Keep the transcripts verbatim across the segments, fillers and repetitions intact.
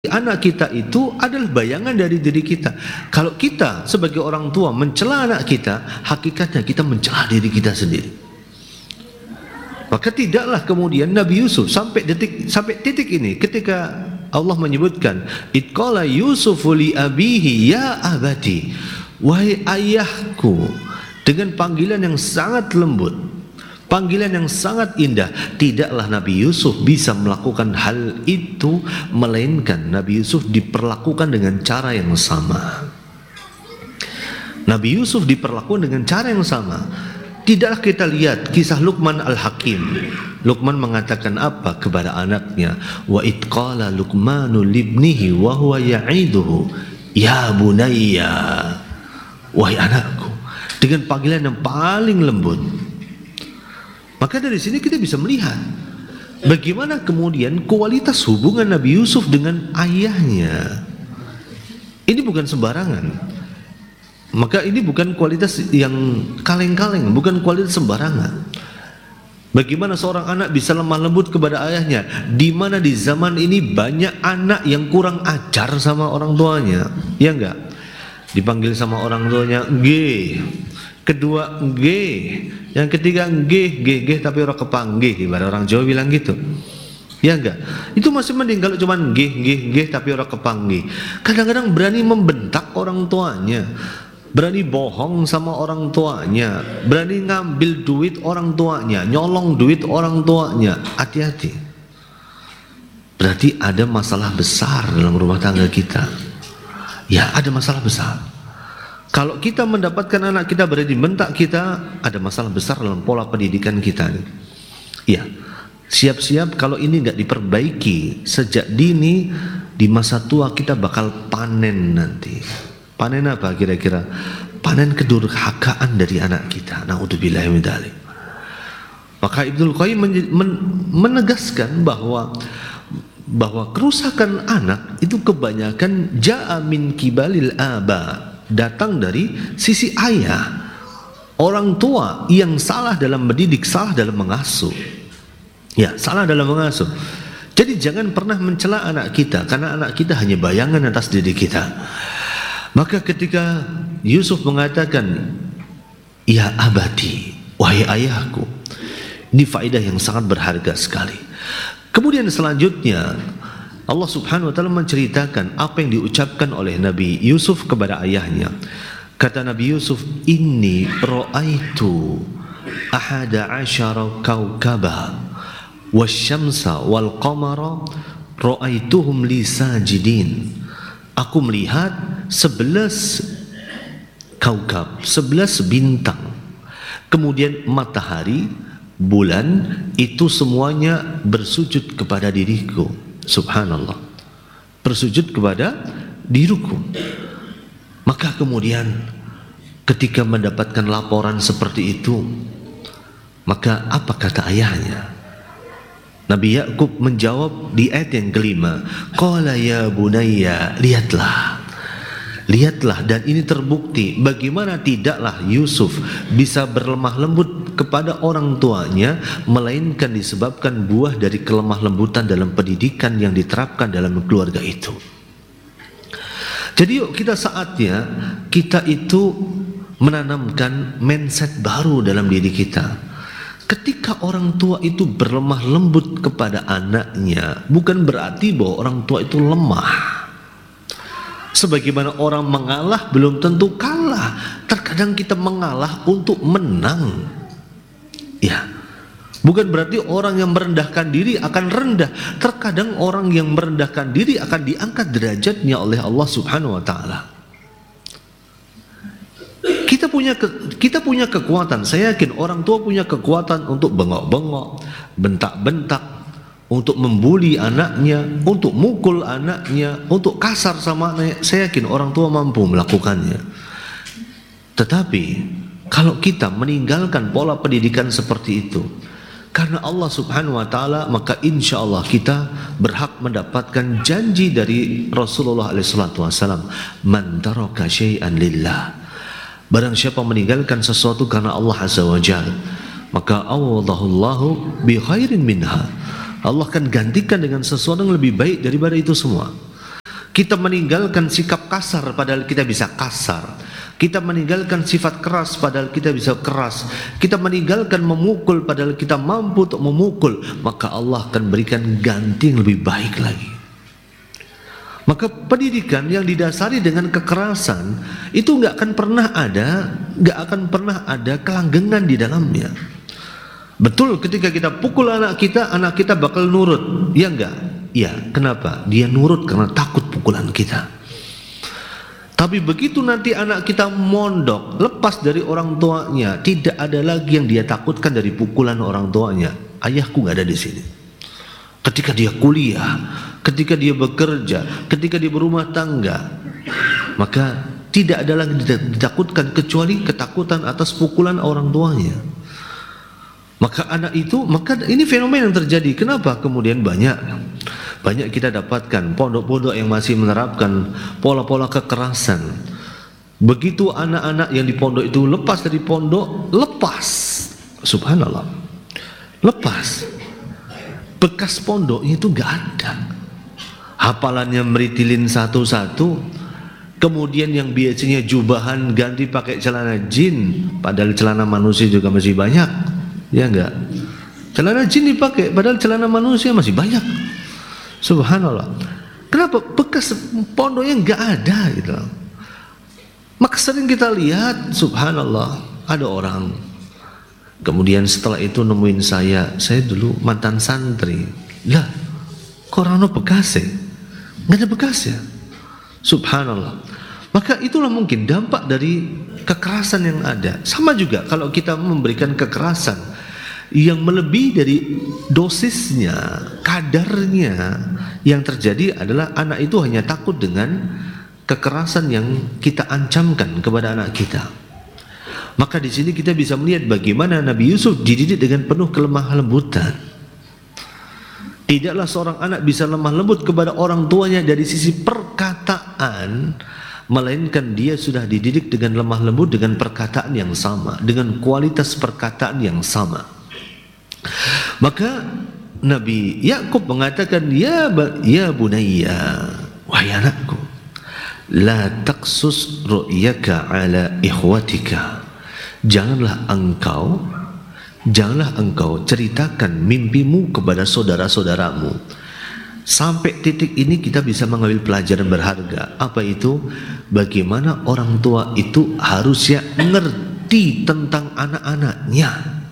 Anak kita itu adalah bayangan dari diri kita. Kalau kita sebagai orang tua mencela anak kita, hakikatnya kita mencela diri kita sendiri. Maka tidaklah kemudian Nabi Yusuf sampai detik sampai titik ini ketika Allah menyebutkan itqala Yusufu li abihi ya abati, wahai ayahku, dengan panggilan yang sangat lembut, panggilan yang sangat indah. Tidaklah Nabi Yusuf bisa melakukan hal itu, melainkan Nabi Yusuf diperlakukan dengan cara yang sama. Nabi Yusuf diperlakukan dengan cara yang sama. Tidaklah kita lihat kisah Luqman Al-Hakim. Luqman mengatakan apa kepada anaknya? Wa itqala Luqmanu libnihi wa huwa ya'iduhu ya bunayya, wahai anakku, dengan panggilan yang paling lembut. Maka dari sini kita bisa melihat bagaimana kemudian kualitas hubungan Nabi Yusuf dengan ayahnya. Ini bukan sembarangan. Maka ini bukan kualitas yang kaleng-kaleng, bukan kualitas sembarangan. Bagaimana seorang anak bisa lemah lembut kepada ayahnya, di mana di zaman ini banyak anak yang kurang ajar sama orang tuanya, ya enggak? Dipanggil sama orang tuanya G, kedua G, yang ketiga G, G, G tapi orang kepanggih, ibarat orang Jawa bilang gitu. Ya enggak? Itu masih mending kalau cuma G, G, G tapi orang kepanggih. Kadang-kadang berani membentak orang tuanya, berani bohong sama orang tuanya, berani ngambil duit orang tuanya, nyolong duit orang tuanya. Hati-hati. Berarti ada masalah besar dalam rumah tangga kita. Ya, ada masalah besar. Kalau kita mendapatkan anak kita berani bentak kita, ada masalah besar dalam pola pendidikan kita. Ya, siap-siap kalau ini nggak diperbaiki sejak dini, di masa tua kita bakal panen nanti. Panen apa kira-kira? Panen kedurhakaan dari anak kita. Na'udzubillahi min dzalik. Maka Ibnul Qayyim menegaskan bahwa bahwa kerusakan anak itu kebanyakan ja'a min kibalil aba, datang dari sisi ayah, orang tua yang salah dalam mendidik, salah dalam mengasuh. Ya, salah dalam mengasuh. Jadi jangan pernah mencela anak kita, karena anak kita hanya bayangan atas diri kita. Maka ketika Yusuf mengatakan ya abadi, wahai ayahku, ini faedah yang sangat berharga sekali. Kemudian selanjutnya Allah Subhanahu wa taala menceritakan apa yang diucapkan oleh Nabi Yusuf kepada ayahnya. Kata Nabi Yusuf, inni ra'aitu ahada asyara kaukaba wasyamsa wal qamara ra'aituhum li sajidin. Aku melihat sebelas kaukab, sebelas bintang, kemudian matahari, bulan, itu semuanya bersujud kepada diriku. Subhanallah, bersujud kepada diriku. Maka kemudian ketika mendapatkan laporan seperti itu, maka apa kata ayahnya? Nabi Yakub menjawab di ayat yang kelima, qala ya bunayya, lihatlah, lihatlah. Dan ini terbukti bagaimana tidaklah Yusuf bisa berlemah lembut kepada orang tuanya, melainkan disebabkan buah dari kelemah lembutan dalam pendidikan yang diterapkan dalam keluarga itu. Jadi yuk kita saatnya kita itu menanamkan mindset baru dalam diri kita. Ketika orang tua itu berlemah lembut kepada anaknya, bukan berarti bahwa orang tua itu lemah. Sebagaimana orang mengalah belum tentu kalah. Terkadang kita mengalah untuk menang. Ya, bukan berarti orang yang merendahkan diri akan rendah. Terkadang orang yang merendahkan diri akan diangkat derajatnya oleh Allah Subhanahu wa taala. Kita punya ke, kita punya kekuatan. Saya yakin orang tua punya kekuatan untuk bengok-bengok, bentak-bentak, untuk membuli anaknya, untuk mukul anaknya, untuk kasar sama anaknya. Saya yakin orang tua mampu melakukannya. Tetapi kalau kita meninggalkan pola pendidikan seperti itu karena Allah Subhanahu wa taala, maka insya Allah kita berhak mendapatkan janji dari Rasulullah alaihi salatu wasallam, man taraka syai'an lillah, barang siapa meninggalkan sesuatu karena Allah Azza wa Jalla, maka awwadahullahu bi khairin minha, Allah akan gantikan dengan sesuatu yang lebih baik daripada itu semua. Kita meninggalkan sikap kasar padahal kita bisa kasar. Kita meninggalkan sifat keras padahal kita bisa keras. Kita meninggalkan memukul padahal kita mampu untuk memukul. Maka Allah akan berikan ganti yang lebih baik lagi. Maka pendidikan yang didasari dengan kekerasan itu nggak akan pernah ada, nggak akan pernah ada kelanggengan di dalamnya. Betul, ketika kita pukul anak kita, anak kita bakal nurut, ya enggak? Ya, kenapa? Dia nurut karena takut pukulan kita. Tapi begitu nanti anak kita mondok, lepas dari orang tuanya, tidak ada lagi yang dia takutkan dari pukulan orang tuanya. Ayahku nggak ada di sini. Ketika dia kuliah, ketika dia bekerja, ketika dia berumah tangga, maka tidak ada lagi ditakutkan kecuali ketakutan atas pukulan orang tuanya. Maka anak itu, maka ini fenomena yang terjadi. Kenapa kemudian banyak banyak kita dapatkan pondok-pondok yang masih menerapkan pola-pola kekerasan. Begitu anak-anak yang di pondok itu lepas dari pondok, lepas, subhanallah, lepas, bekas pondoknya itu nggak ada. Hafalannya meritilin satu-satu. Kemudian yang biasanya jubahan ganti pakai celana jin, padahal celana manusia juga masih banyak, ya enggak? Celana jin dipakai, padahal celana manusia masih banyak. Subhanallah. Kenapa? Bekas pondoknya nggak ada gitu. Maka sering kita lihat, subhanallah, ada orang kemudian setelah itu nemuin saya, saya dulu mantan santri. Lah, kok orang bekas ya? Nggak ada bekasnya. Subhanallah. Maka itulah mungkin dampak dari kekerasan yang ada. Sama juga kalau kita memberikan kekerasan yang melebihi dari dosisnya, kadarnya, yang terjadi adalah anak itu hanya takut dengan kekerasan yang kita ancamkan kepada anak kita. Maka di sini kita bisa melihat bagaimana Nabi Yusuf dididik dengan penuh kelemah lembutan. Tidaklah seorang anak bisa lemah lembut kepada orang tuanya dari sisi perkataan, melainkan dia sudah dididik dengan lemah lembut dengan perkataan yang sama, dengan kualitas perkataan yang sama. Maka Nabi Yakub mengatakan, ya ya bunayya, wahai anakku, la taqsus ru'yaka ala ikhwatika. Janganlah engkau janganlah engkau ceritakan mimpimu kepada saudara-saudaramu. Sampai titik ini kita bisa mengambil pelajaran berharga. Apa itu? Bagaimana orang tua itu harusnya ngerti tentang anak-anaknya.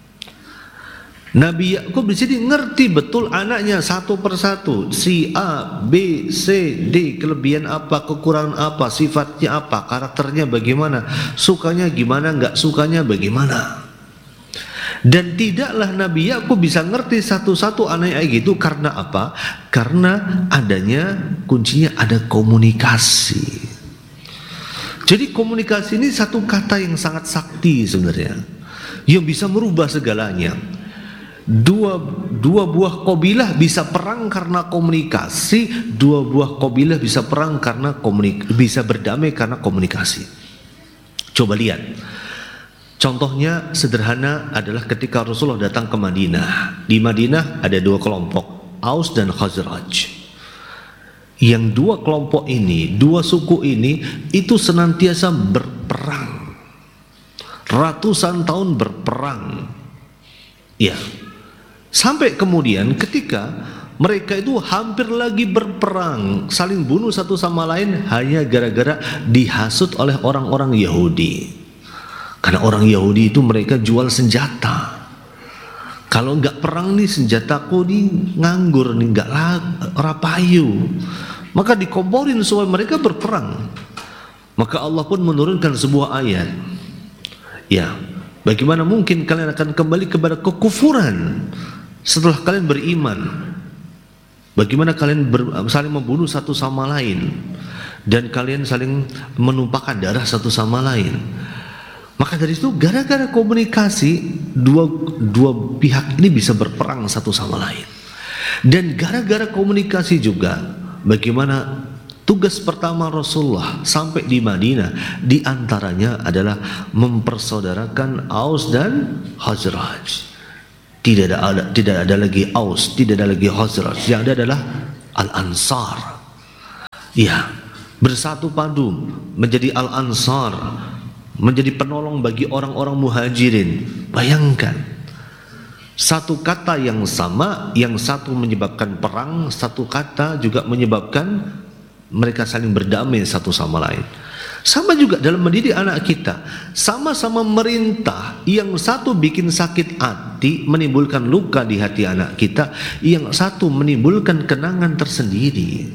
Nabi Yakub di sini ngerti betul anaknya satu persatu, si A, B, C, D, kelebihan apa, kekurangan apa, sifatnya apa, karakternya bagaimana, sukanya gimana, enggak sukanya bagaimana. Dan tidaklah Nabi Yakub bisa ngerti satu-satu anaknya gitu karena apa? Karena adanya kuncinya ada komunikasi. Jadi komunikasi ini satu kata yang sangat sakti sebenarnya, yang bisa merubah segalanya. Dua, dua buah kabilah bisa perang karena komunikasi, dua buah kabilah bisa perang karena komunik, bisa berdamai karena komunikasi. Coba lihat, contohnya sederhana adalah ketika Rasulullah datang ke Madinah. Di Madinah ada dua kelompok, Aus dan Khazraj. Yang dua kelompok ini, dua suku ini itu senantiasa berperang, ratusan tahun berperang, ya. Sampai kemudian ketika mereka itu hampir lagi berperang, saling bunuh satu sama lain hanya gara-gara dihasut oleh orang-orang Yahudi. Karena orang Yahudi itu mereka jual senjata. Kalau nggak perang nih senjataku nih nganggur nih, nggak rapayu. Maka dikomporin supaya mereka berperang. Maka Allah pun menurunkan sebuah ayat. Ya, bagaimana mungkin kalian akan kembali kepada kekufuran setelah kalian beriman? Bagaimana kalian ber, saling membunuh satu sama lain dan kalian saling menumpahkan darah satu sama lain? Maka dari itu gara-gara komunikasi dua dua pihak ini bisa berperang satu sama lain. Dan gara-gara komunikasi juga bagaimana tugas pertama Rasulullah sampai di Madinah di antaranya adalah mempersaudarakan Aus dan Khazraj. Tidak ada, tidak ada lagi Aus, tidak ada lagi Khazraj. Yang ada adalah Al-Ansar. Ya, bersatu padu menjadi Al-Ansar, menjadi penolong bagi orang-orang muhajirin. Bayangkan, satu kata yang sama, yang satu menyebabkan perang, satu kata juga menyebabkan mereka saling berdamai satu sama lain. Sama juga dalam mendidik anak kita, sama-sama merintah, yang satu bikin sakit hati, menimbulkan luka di hati anak kita, yang satu menimbulkan kenangan tersendiri.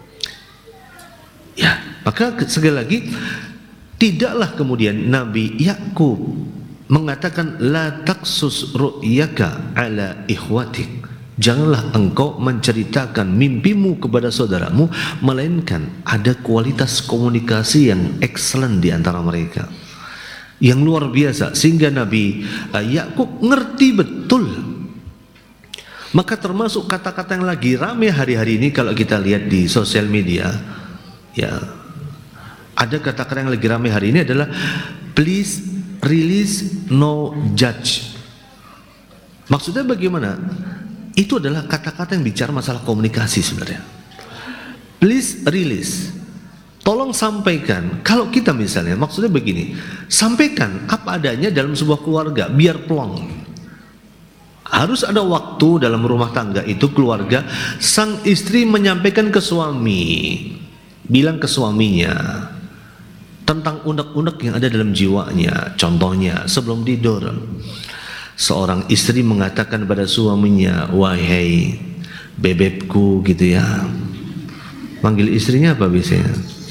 Ya, maka sekali lagi, tidaklah kemudian Nabi Yakub mengatakan la taksus ru'yaka ala ikhwatik, janganlah engkau menceritakan mimpimu kepada saudaramu, melainkan ada kualitas komunikasi yang excellent di antara mereka, yang luar biasa, sehingga Nabi Yakub ngerti betul. Maka termasuk kata-kata yang lagi ramai hari-hari ini kalau kita lihat di sosial media, ya, ada kata-kata yang lagi ramai hari ini adalah please release, no judge. Maksudnya bagaimana? Itu adalah kata-kata yang bicara masalah komunikasi sebenarnya. Please release, tolong sampaikan. Kalau kita misalnya, maksudnya begini, sampaikan apa adanya dalam sebuah keluarga, biar plong. Harus ada waktu dalam rumah tangga itu, keluarga, sang istri menyampaikan ke suami, bilang ke suaminya tentang unek-unek yang ada dalam jiwanya. Contohnya, sebelum tidur, seorang istri mengatakan pada suaminya, wahai bebekku, gitu ya. Manggil istrinya apa biasanya?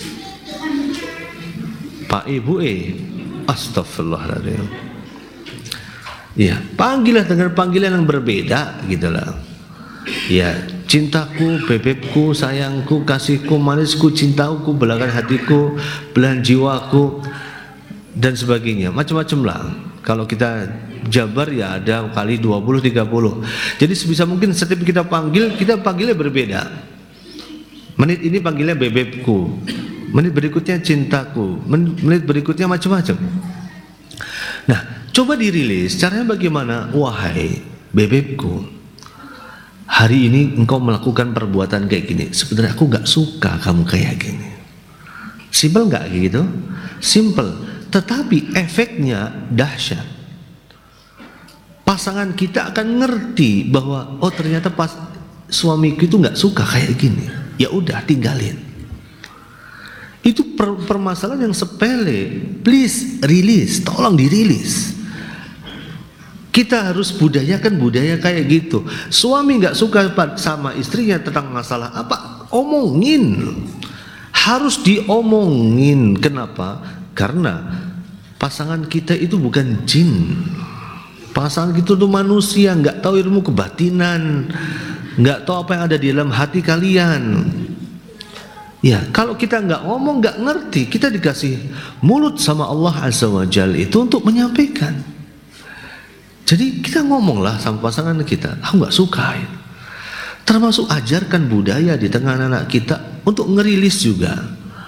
Pak Ibu eh, astagfirullahaladzim. Ya, panggillah dengan panggilan yang berbeda, gitulah. Ya, cintaku, bebekku, sayangku, kasihku, manisku, cintaku, belahan hatiku, belahan jiwaku, dan sebagainya. Macam-macam lah. Kalau kita jabar ya ada kali dua puluh tiga puluh. Jadi sebisa mungkin setiap kita panggil, kita panggilnya berbeda. Menit ini panggilnya bebekku, menit berikutnya cintaku, menit berikutnya macam-macam. Nah, coba dirilis. Caranya bagaimana? Wahai bebekku, hari ini engkau melakukan perbuatan kayak gini. Sebenarnya aku gak suka kamu kayak gini. Simple gak kayak gitu? Simple. Tetapi efeknya dahsyat. Pasangan kita akan ngerti bahwa oh ternyata pas suamiku itu gak suka kayak gini. Ya udah, tinggalin. Itu per permasalahan yang sepele. Please release, tolong dirilis. Kita harus budayakan budaya kayak gitu. Suami nggak suka sama istrinya tentang masalah apa, omongin. Harus diomongin. Kenapa? Karena pasangan kita itu bukan jin. Pasangan kita itu manusia, nggak tahu ilmu kebatinan, nggak tahu apa yang ada di dalam hati kalian. Ya, kalau kita nggak ngomong, nggak ngerti, kita dikasih mulut sama Allah Azza wa Jalla itu untuk menyampaikan. Jadi kita ngomonglah sama pasangan kita, aku nggak suka. Termasuk ajarkan budaya di tengah anak kita untuk ngerilis juga.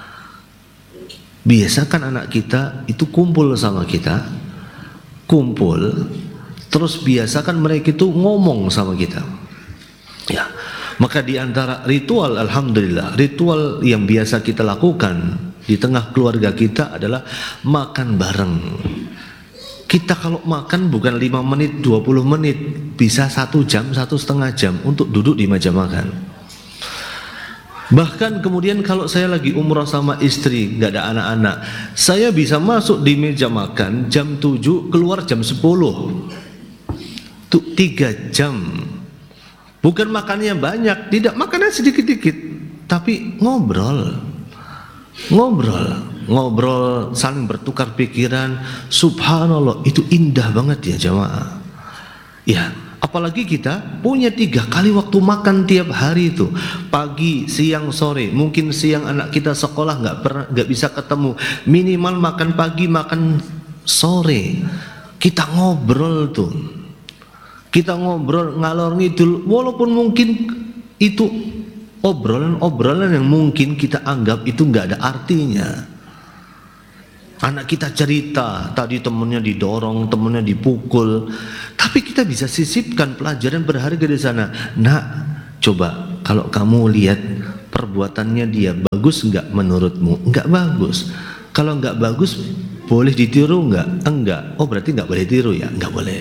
Biasakan anak kita itu kumpul sama kita, kumpul, terus biasakan mereka itu ngomong sama kita. Ya, maka di antara ritual, alhamdulillah, ritual yang biasa kita lakukan di tengah keluarga kita adalah makan bareng. Kita kalau makan bukan lima menit, dua puluh menit, bisa satu jam, satu setengah jam untuk duduk di meja makan. Bahkan kemudian kalau saya lagi umrah sama istri, gak ada anak-anak, saya bisa masuk di meja makan jam tujuh, keluar jam sepuluh. Tuh tiga jam. Bukan makannya banyak, tidak, makannya sedikit-dikit, tapi ngobrol. Ngobrol. Ngobrol, saling bertukar pikiran. Subhanallah, itu indah banget ya jamaah. Ya, apalagi kita punya tiga kali waktu makan tiap hari itu, pagi, siang, sore. Mungkin siang anak kita sekolah nggak pernah, nggak bisa ketemu. Minimal makan pagi, makan sore. Kita ngobrol tuh. Kita ngobrol ngalor ngidul, walaupun mungkin itu obrolan-obrolan yang mungkin kita anggap itu nggak ada artinya. Anak kita cerita, tadi temennya didorong, temennya dipukul, tapi kita bisa sisipkan pelajaran berharga di sana. Nak, coba kalau kamu lihat perbuatannya dia bagus nggak menurutmu? Nggak bagus. Kalau nggak bagus, boleh ditiru nggak? Enggak. Oh berarti nggak boleh tiru ya? Nggak boleh.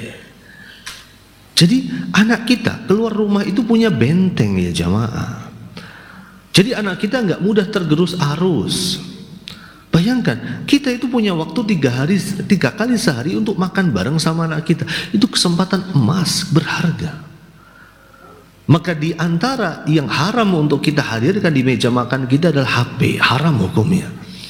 Jadi anak kita keluar rumah itu punya benteng ya jamaah. Jadi anak kita nggak mudah tergerus arus. Bayangkan, kita itu punya waktu tiga hari, tiga kali sehari untuk makan bareng sama anak kita. Itu kesempatan emas berharga. Maka di antara yang haram untuk kita hadirkan di meja makan kita adalah H P, haram hukumnya.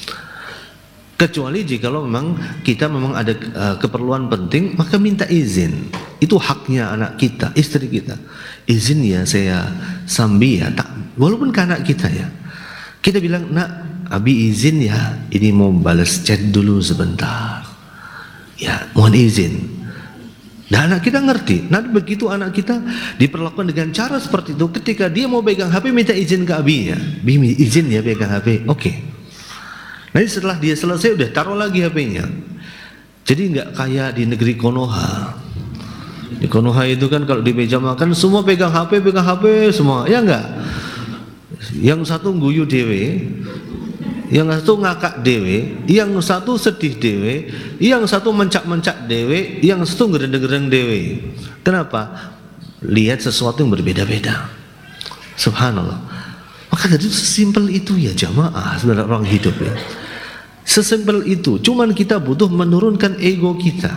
Kecuali jika memang kita memang ada uh, keperluan penting, maka minta izin. Itu haknya anak kita, istri kita. Izin ya saya sambi ya, tak, walaupun ke anak kita ya. Kita bilang, nak, Abi izin ya, ini mau balas chat dulu sebentar. Ya, mohon izin. Nah anak kita ngerti. Nah begitu anak kita diperlakukan dengan cara seperti itu, ketika dia mau pegang H P minta izin ke abinya. Bi izin ya pegang H P. Oke. Okay. Nanti setelah dia selesai udah taruh lagi H P-nya. Jadi nggak kayak di negeri Konoha. Di Konoha itu kan kalau di meja makan semua pegang H P, pegang H P semua. Ya enggak? Yang satu guyu dewe, yang satu ngakak dewe, yang satu sedih dewe, yang satu mencak-mencak dewe, yang satu gereng-gereng dewe. Kenapa? Lihat sesuatu yang berbeda-beda. Subhanallah. Maka dari sesimpel itu ya jamaah, saudara orang hidup ya. Sesimpel itu. Cuman kita butuh menurunkan ego kita.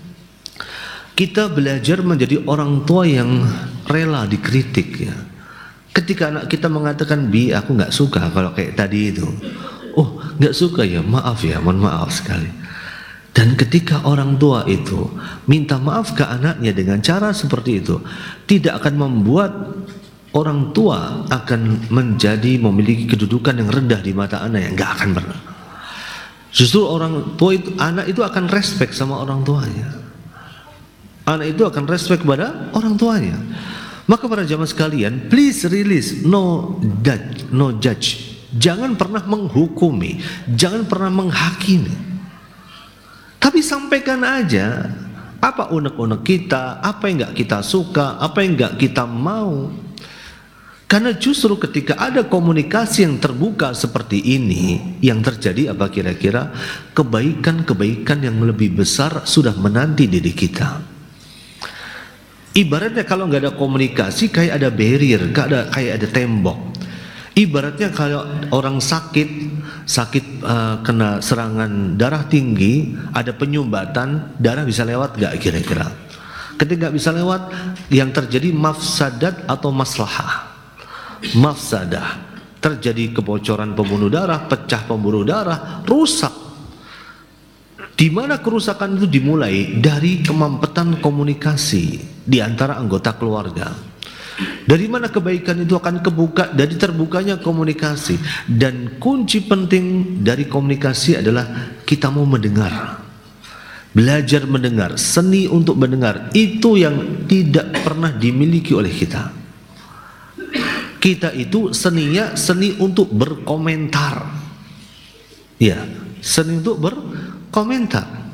Kita belajar menjadi orang tua yang rela dikritik ya. Ketika anak kita mengatakan, Bi aku gak suka kalau kayak tadi itu. Oh gak suka ya, maaf ya, mohon maaf sekali. Dan ketika orang tua itu minta maaf ke anaknya dengan cara seperti itu, tidak akan membuat orang tua akan menjadi memiliki kedudukan yang rendah di mata anak, yang gak akan pernah. Justru orang tua itu, anak itu akan respect sama orang tuanya. Anak itu akan respect kepada orang tuanya. Maka para jamaah sekalian, please release, no judge, no judge. Jangan pernah menghukumi, jangan pernah menghakimi. Tapi sampaikan aja apa unek-unek kita, apa yang nggak kita suka, apa yang nggak kita mau. Karena justru ketika ada komunikasi yang terbuka seperti ini, yang terjadi apa kira-kira? Kebaikan-kebaikan yang lebih besar sudah menanti diri kita. Ibaratnya kalau nggak ada komunikasi kayak ada barrier, kayak ada, kayak ada tembok. Ibaratnya kalau orang sakit, sakit uh, kena serangan darah tinggi, ada penyumbatan, darah bisa lewat nggak kira-kira? Ketika bisa lewat, yang terjadi mafsadat atau maslahah. Mafsadah, terjadi kebocoran pembuluh darah, pecah pembuluh darah, rusak. Di mana kerusakan itu dimulai dari kemampatan komunikasi di antara anggota keluarga. Dari mana kebaikan itu akan kebuka? Dari terbukanya komunikasi. Dan kunci penting dari komunikasi adalah kita mau mendengar. Belajar mendengar, seni untuk mendengar. Itu yang tidak pernah dimiliki oleh kita. Kita itu seninya seni untuk berkomentar. Ya, seni untuk berkomentar.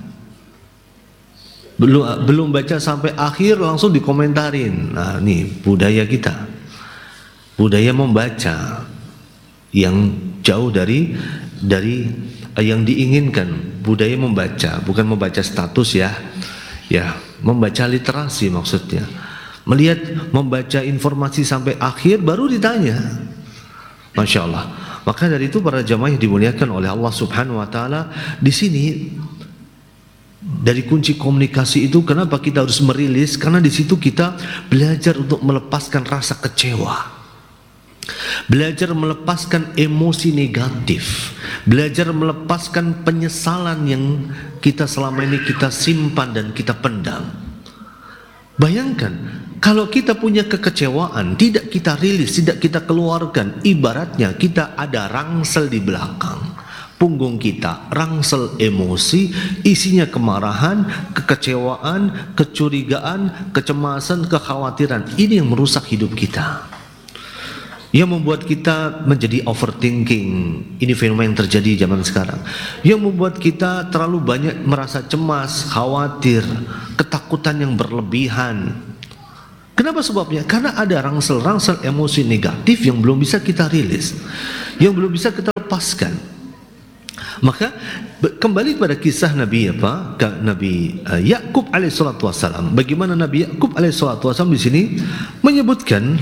Belum belum baca sampai akhir langsung dikomentarin. Nah, ini budaya kita. Budaya membaca yang jauh dari dari yang diinginkan. Budaya membaca, bukan membaca status ya. Ya, membaca literasi maksudnya. Melihat, membaca informasi sampai akhir baru ditanya. Masya Allah. Maka dari itu para jamaah yang dimuliakan oleh Allah Subhanahu Wa Taala, di sini dari kunci komunikasi itu kenapa kita harus merilis? Karena di situ kita belajar untuk melepaskan rasa kecewa, belajar melepaskan emosi negatif, belajar melepaskan penyesalan yang kita selama ini kita simpan dan kita pendam. Bayangkan kalau kita punya kekecewaan, tidak kita rilis, tidak kita keluarkan, ibaratnya kita ada rangsel di belakang punggung kita, rangsel emosi, isinya kemarahan, kekecewaan, kecurigaan, kecemasan, kekhawatiran. Ini yang merusak hidup kita, yang membuat kita menjadi overthinking. Ini fenomena yang terjadi zaman sekarang, yang membuat kita terlalu banyak merasa cemas, khawatir, ketakutan yang berlebihan. Kenapa sebabnya? Karena ada rangsel-rangsel emosi negatif yang belum bisa kita rilis, yang belum bisa kita lepaskan. Maka kembali pada kisah Nabi apa? Nabi uh, Yakub alaihissalatu wassalam. Bagaimana Nabi Yakub alaihissalatu wassalam di sini menyebutkan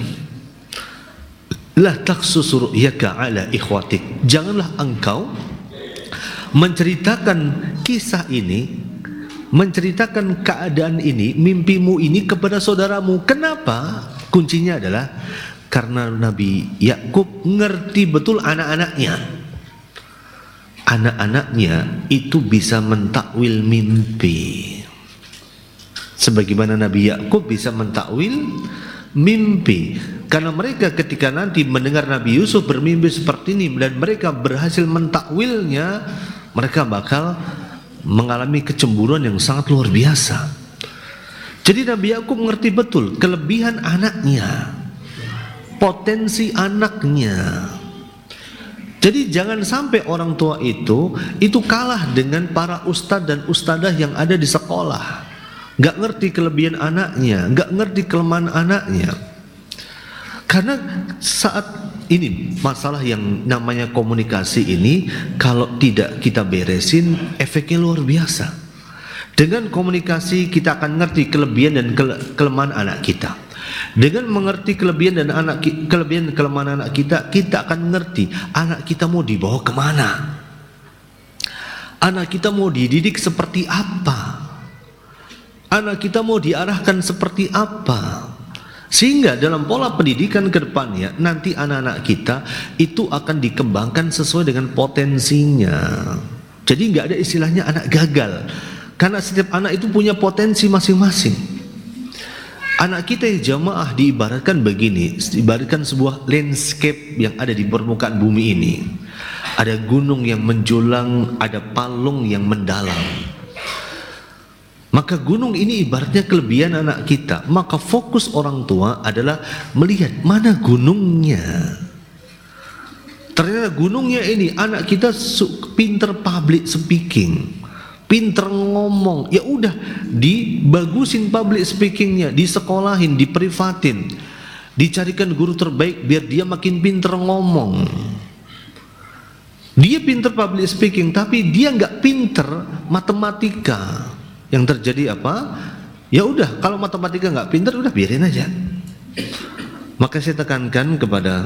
la taqsus ru'yaka ala ikhwatik. Janganlah engkau menceritakan kisah ini, menceritakan keadaan ini, mimpimu ini kepada saudaramu. Kenapa? Kuncinya adalah karena Nabi Yakub ngerti betul anak-anaknya. Anak-anaknya itu bisa mentakwil mimpi, sebagaimana Nabi Yakub bisa mentakwil mimpi. Karena mereka ketika nanti mendengar Nabi Yusuf bermimpi seperti ini dan mereka berhasil mentakwilnya, mereka bakal mengalami kecemburuan yang sangat luar biasa. Jadi Nabi Yakub mengerti betul kelebihan anaknya, potensi anaknya. Jadi jangan sampai orang tua itu itu kalah dengan para ustadz dan ustadzah yang ada di sekolah, nggak ngerti kelebihan anaknya, nggak ngerti kelemahan anaknya. Karena saat ini masalah yang namanya komunikasi ini, kalau tidak kita beresin, efeknya luar biasa. Dengan komunikasi kita akan ngerti kelebihan dan kele- kelemahan anak kita. Dengan mengerti kelebihan dan anak kelebihan dan kelemahan anak kita, kita akan ngerti anak kita mau dibawa kemana, anak kita mau dididik seperti apa, anak kita mau diarahkan seperti apa. Sehingga dalam pola pendidikan ke depannya nanti anak-anak kita itu akan dikembangkan sesuai dengan potensinya. Jadi nggak ada istilahnya anak gagal, karena setiap anak itu punya potensi masing-masing. Anak kita yang jamaah diibaratkan begini, diibaratkan sebuah landscape yang ada di permukaan bumi ini. Ada gunung yang menjulang, ada palung yang mendalam. Maka gunung ini ibaratnya kelebihan anak kita. Maka fokus orang tua adalah melihat mana gunungnya. Ternyata gunungnya ini anak kita pinter public speaking, pinter ngomong, ya udah dibagusin public speakingnya, disekolahin, diprivatin, dicarikan guru terbaik biar dia makin pinter ngomong. Dia pinter public speaking tapi dia nggak pinter matematika. Yang terjadi apa? Ya udah, kalau matematika nggak pinter, udah biarin aja. Maka saya tekankan kepada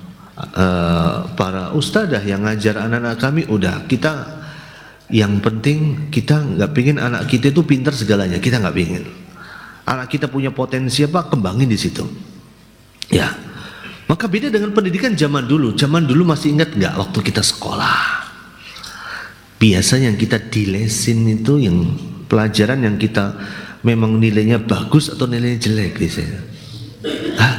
uh, para ustadzah yang ngajar anak-anak kami, udah kita yang penting kita nggak pingin anak kita itu pintar segalanya, kita nggak pingin. Anak kita punya potensi apa, kembangin di situ. Ya, maka beda dengan pendidikan zaman dulu. Zaman dulu masih ingat nggak waktu kita sekolah? Biasanya yang kita dilesin itu yang pelajaran yang kita memang nilainya bagus atau nilainya jelek biasanya. Hah?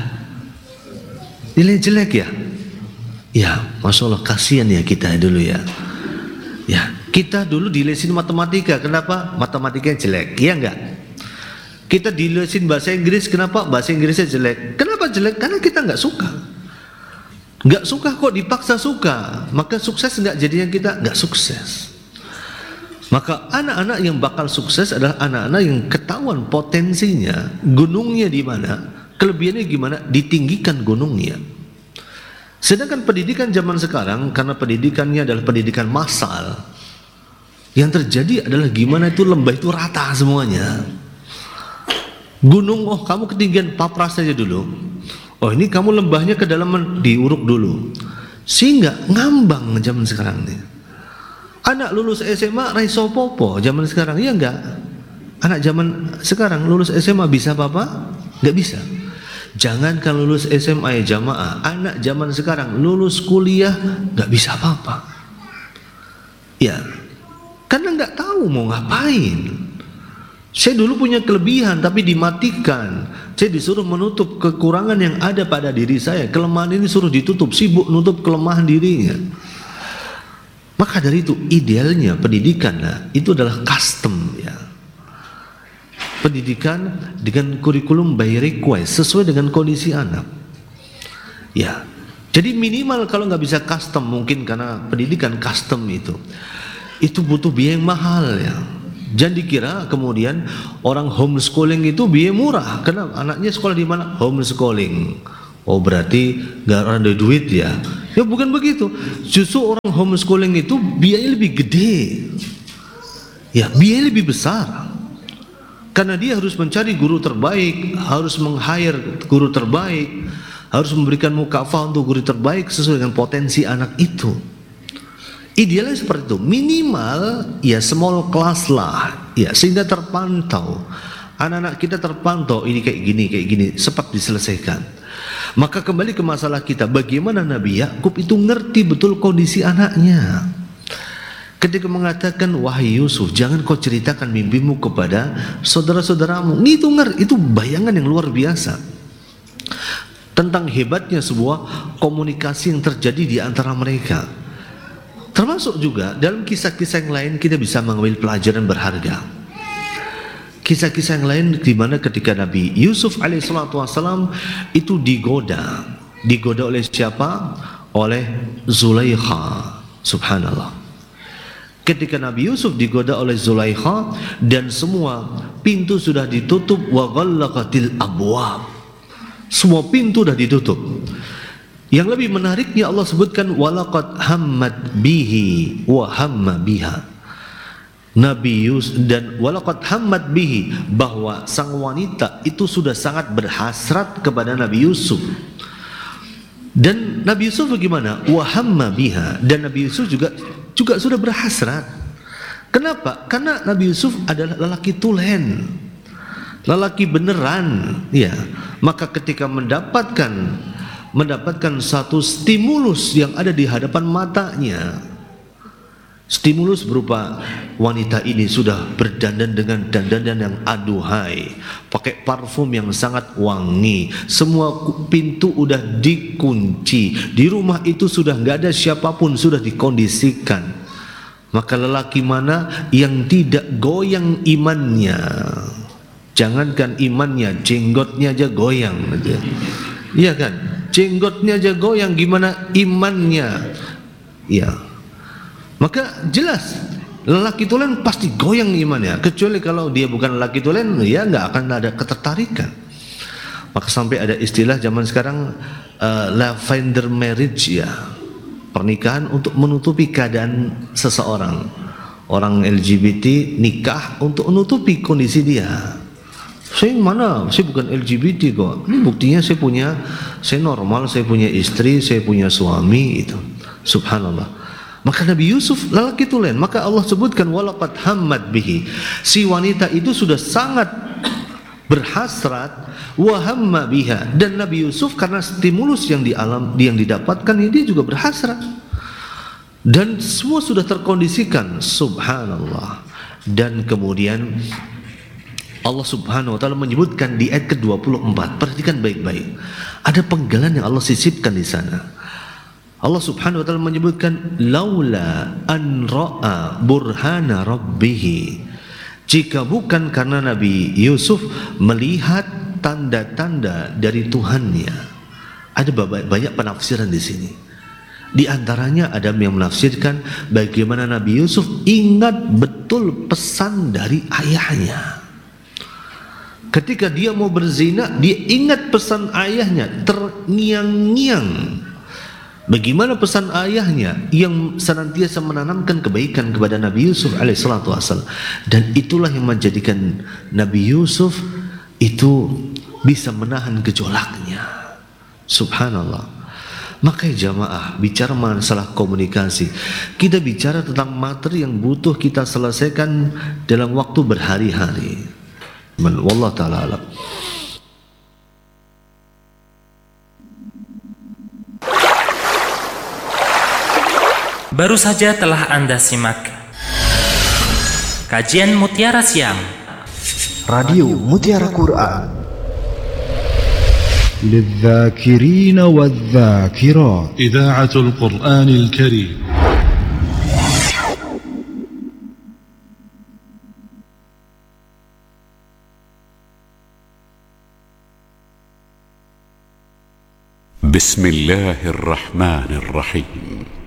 Nilai jelek ya? Ya, masya Allah, kasihan ya kita dulu ya. Ya. Kita dulu dilesin matematika, kenapa? Matematikanya jelek, iya enggak? Kita dilesin bahasa Inggris, kenapa? Bahasa Inggrisnya jelek. Kenapa jelek? Karena kita enggak suka. Enggak suka kok dipaksa suka. Maka sukses enggak jadinya kita? Enggak sukses. Maka anak-anak yang bakal sukses adalah anak-anak yang ketahuan potensinya, gunungnya di mana, kelebihannya gimana, ditinggikan gunungnya. Sedangkan pendidikan zaman sekarang, karena pendidikannya adalah pendidikan massal, yang terjadi adalah gimana itu lembah itu rata semuanya. Gunung, oh kamu ketinggian papras saja dulu. Oh ini kamu lembahnya kedalaman, diuruk dulu. Sehingga ngambang zaman sekarang nih. Anak lulus S M A raiso popo zaman sekarang, iya enggak? Anak zaman sekarang lulus S M A bisa apa-apa? Enggak bisa. Jangankan lulus S M A ya jamaah, anak zaman sekarang lulus kuliah enggak bisa apa-apa. Ya, karena nggak tahu mau ngapain. Saya dulu punya kelebihan tapi dimatikan. Saya disuruh menutup kekurangan yang ada pada diri saya. Kelemahan ini suruh ditutup, sibuk nutup kelemahan dirinya. Maka dari itu idealnya pendidikan nah, itu adalah custom ya. Pendidikan dengan kurikulum by request sesuai dengan kondisi anak. Ya. Jadi minimal kalau nggak bisa custom, mungkin karena pendidikan custom itu itu butuh biaya yang mahal ya. Jangan dikira kemudian orang homeschooling itu biaya murah. Kenapa? Anaknya sekolah di mana? Homeschooling. Oh berarti gak ada duit ya? Ya bukan begitu. Justru orang homeschooling itu biaya lebih gede. Ya biaya lebih besar. Karena dia harus mencari guru terbaik, harus meng-hire guru terbaik, harus memberikan mukafah untuk guru terbaik sesuai dengan potensi anak itu. Idealnya seperti itu, minimal ya small class lah, ya sehingga terpantau. Anak-anak kita terpantau ini kayak gini, kayak gini, cepat diselesaikan. Maka kembali ke masalah kita, bagaimana Nabi Yakub itu ngerti betul kondisi anaknya. Ketika mengatakan, wahai Yusuf, jangan kau ceritakan mimpimu kepada saudara-saudaramu. Itu ngerti, itu bayangan yang luar biasa tentang hebatnya sebuah komunikasi yang terjadi di antara mereka. Termasuk juga dalam kisah-kisah yang lain kita bisa mengambil pelajaran berharga. Kisah-kisah yang lain di mana ketika Nabi Yusuf alaihissalatu wassalam itu digoda, digoda oleh siapa? Oleh Zulaikha. Subhanallah. Ketika Nabi Yusuf digoda oleh Zulaikha dan semua pintu sudah ditutup, wa ghallaqatil abwab, semua pintu sudah ditutup. Yang lebih menariknya Allah sebutkan walaqad hammat bihi wa hamma biha. Nabi Yusuf dan walaqad hammat bihi, bahwa sang wanita itu sudah sangat berhasrat kepada Nabi Yusuf. Dan Nabi Yusuf bagaimana? Wa hamma biha, dan Nabi Yusuf juga juga sudah berhasrat. Kenapa? Karena Nabi Yusuf adalah lelaki tulen, lelaki beneran, ya. Maka ketika mendapatkan mendapatkan satu stimulus yang ada di hadapan matanya, stimulus berupa wanita ini sudah berdandan dengan dandanan yang aduhai, pakai parfum yang sangat wangi, semua pintu udah dikunci, di rumah itu sudah nggak ada siapapun, sudah dikondisikan. Maka lelaki mana yang tidak goyang imannya? Jangankan imannya, jenggotnya aja goyang, gitu. Iya kan? Jenggotnya aja goyang, gimana imannya? Ya. Maka jelas lelaki tulen pasti goyang imannya, kecuali kalau dia bukan lelaki tulen, ya nggak akan ada ketertarikan. Maka sampai ada istilah zaman sekarang uh, lavender marriage, ya, pernikahan untuk menutupi keadaan seseorang. Orang L G B T nikah untuk menutupi kondisi dia. Saya mana? Saya bukan L G B T kok. Ini buktinya saya punya, saya normal, saya punya istri, saya punya suami, itu. Subhanallah. Maka Nabi Yusuf lelaki tulen, maka Allah sebutkan walaqad hammat bihi. Si wanita itu sudah sangat berhasrat, wa hamma biha, dan Nabi Yusuf karena stimulus yang di alam yang didapatkan, dia juga berhasrat. Dan semua sudah terkondisikan, subhanallah. Dan kemudian Allah subhanahu wa ta'ala menyebutkan di ayat ke dua puluh empat, perhatikan baik-baik, ada penggalan yang Allah sisipkan di sana. Allah subhanahu wa ta'ala menyebutkan laula an ra'a burhana rabbih, jika bukan karena Nabi Yusuf melihat tanda-tanda dari Tuhannya. Ada banyak penafsiran di sini. Di antaranya ada yang menafsirkan bagaimana Nabi Yusuf ingat betul pesan dari ayahnya. Ketika dia mau berzina, dia ingat pesan ayahnya, terngiang-ngiang. Bagaimana pesan ayahnya yang senantiasa menanamkan kebaikan kepada Nabi Yusuf alaihissalatu wassalam. Dan itulah yang menjadikan Nabi Yusuf itu bisa menahan gejolaknya. Subhanallah. Makanya jamaah, bicara masalah komunikasi, kita bicara tentang materi yang butuh kita selesaikan dalam waktu berhari-hari. Wallahu ta'ala alam. Baru saja telah Anda simak kajian Mutiara Siang Radio Mutiara Quran للذاكرين والذاكرات إذاعة القرآن الكريم. بسم الله الرحمن الرحيم.